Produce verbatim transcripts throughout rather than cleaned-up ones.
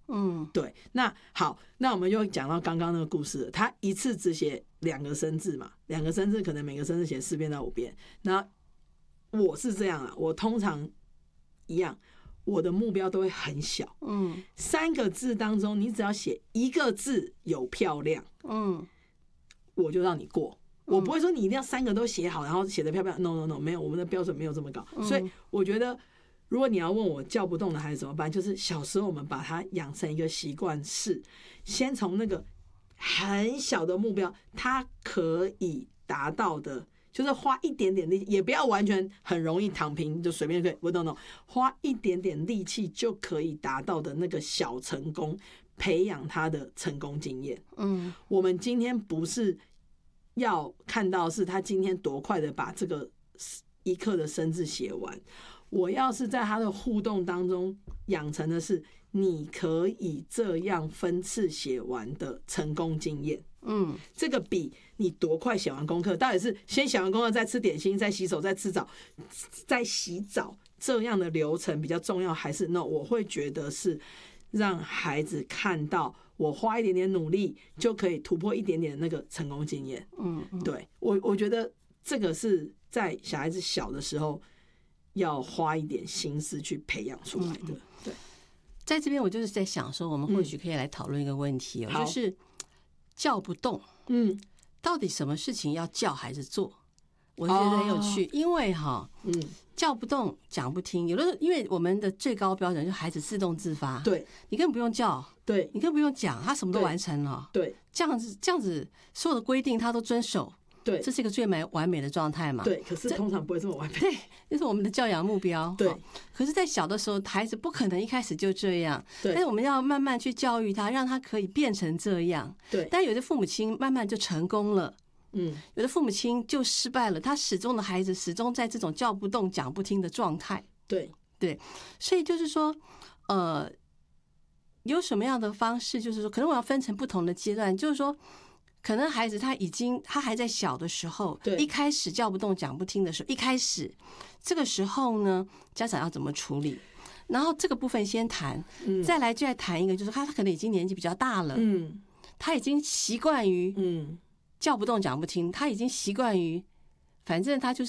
嗯， 对。那好，那我们就讲到刚刚那个故事了，他一次只写两个生字嘛，两个生字可能每个生字写四遍到五遍。那我是这样啊，我通常一样，我的目标都会很小。 嗯， 三个字当中，你只要写一个字有漂亮， 嗯， 我就让你过。我不会说你一定要三个都写好，然后写得漂亮。No No No， 没有，我们的标准没有这么高。所以我觉得，如果你要问我叫不动的孩子怎么办，就是小时候我们把它养成一个习惯，是先从那个很小的目标，他可以达到的，就是花一点点力气，也不要完全很容易躺平就随便可以，不 no no， 花一点点力气就可以达到的那个小成功，培养他的成功经验。嗯，我们今天不是要看到是他今天多快的把这个一课的生字写完，我要是在他的互动当中养成的是你可以这样分次写完的成功经验。嗯，这个比你多快写完功课，到底是先写完功课再吃点心，再洗手，再吃澡，再洗澡这样的流程比较重要，还是 no？ 我会觉得是让孩子看到我花一点点努力就可以突破一点点那个成功经验。嗯，对，我我觉得这个是在小孩子小的时候要花一点心思去培养出来的。嗯、对， 在这边我就是在想说，我们或许可以来讨论一个问题哦，嗯、就是叫不动，嗯，到底什么事情要叫孩子做？我觉得很有趣，哦、因为哈，嗯，叫不动讲不听，有的时候因为我们的最高标准就是孩子自动自发， 对， 你根本不用叫， 对， 你根本不用讲，他什么都完成了， 对， 这样子这样子所有的规定他都遵守。 对， 这是一个最美完美的状态嘛？ 对，可是通常不会这么完美。 对，这是我们的教养目标。 对， 可是，在小的时候，孩子不可能一开始就这样。对，但是我们要慢慢去教育他，让他可以变成这样。 对， 但有的父母亲慢慢就成功了。 嗯， 有的父母亲就失败了，他始终的孩子始终在这种叫不动、讲不听的状态。 对对，所以就是说，呃，有什么样的方式？就是说，可能我要分成不同的阶段，就是说。可能孩子他已经他还在小的时候，一开始叫不动讲不听的时候，一开始这个时候呢，家长要怎么处理？然后这个部分先谈，嗯、再来就来谈一个，就是他他可能已经年纪比较大了，嗯，他已经习惯于嗯叫不动讲不听，他已经习惯于反正他就是。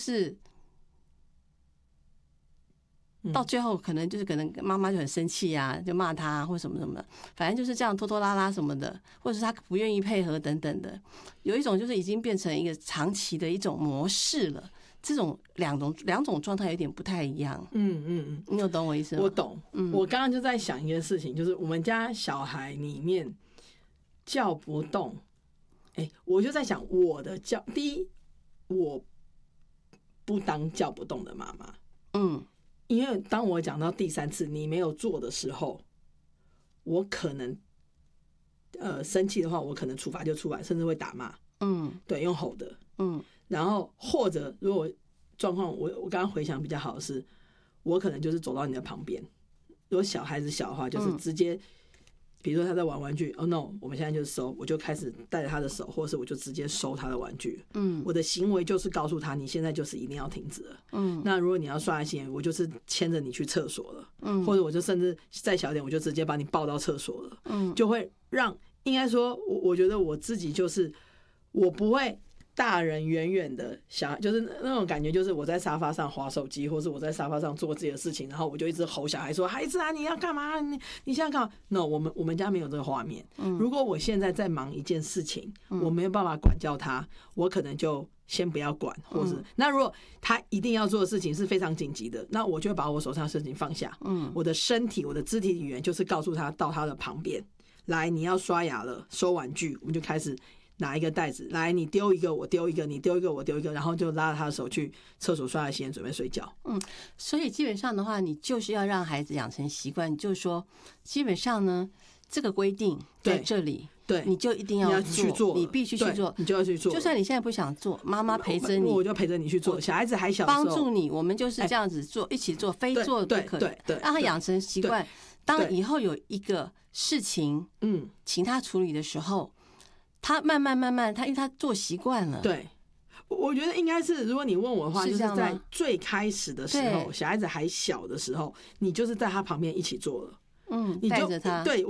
到最后可能就是可能妈妈就很生气啊，就骂他或什么什么的，反正就是这样拖拖拉拉什么的，或者是他不愿意配合等等的。有一种就是已经变成一个长期的一种模式了，这种两种两种状态有点不太一样。嗯嗯嗯，你有懂我意思吗？ 我懂。嗯，我刚刚就在想一件事情，就是我们家小孩里面叫不动，哎、欸，我就在想我的叫，第一，我不当叫不动的妈妈。嗯。因为当我讲到第三次你没有做的时候，我可能呃生气的话，我可能处罚就出来，甚至会打骂。嗯，对，用吼的。嗯，然后或者如果状况我我刚刚回想比较好的是，我可能就是走到你的旁边。如果小孩子小的话，就是直接。嗯比如说他在玩玩具，哦 no， 我们现在就收，我就开始带着他的手，或者是我就直接收他的玩具。嗯，我的行为就是告诉他，你现在就是一定要停止了。嗯，那如果你要刷牙洗脸，我就是牵着你去厕所了。嗯，或者我就甚至再小一点，我就直接把你抱到厕所了。嗯，就会让应该说，我我觉得我自己就是我不会。大人远远的小孩就是那种感觉，就是我在沙发上滑手机，或是我在沙发上做自己的事情，然后我就一直吼小孩说：“孩子啊，你要干嘛？你你现在干嘛 ？”No， 我们我们家没有这个画面。嗯，如果我现在在忙一件事情，我没有办法管教他，我可能就先不要管，或是、嗯、那如果他一定要做的事情是非常紧急的，那我就会把我手上的事情放下。嗯，我的身体，我的肢体语言就是告诉他到他的旁边来，你要刷牙了，收玩具，我们就开始。拿一个袋子来，你丢一个，我丢一个，你丢一个，我丢一个，然后就拉着他的手去厕所刷牙洗脸，准备睡觉。 嗯，所以基本上的话，你就是要让孩子养成习惯，就是说，基本上呢，这个规定在这里， 对， 你就一定要做， 你要去做， 你必须去做， 你就要去做。 就算你现在不想做，妈妈陪着你， 我就陪着你去做。小孩子还小的时候， 帮助你，我们就是这样子做，一起做，非做不可， 对对， 让他养成习惯。当以后有一个事情，嗯，请他处理的时候。他慢慢慢慢，他因为他做习惯了。 对，我觉得应该是，如果你问我的话，就是在最开始的时候，小孩子还小的时候，你就是在他旁边一起做了。嗯，你就带着他。对。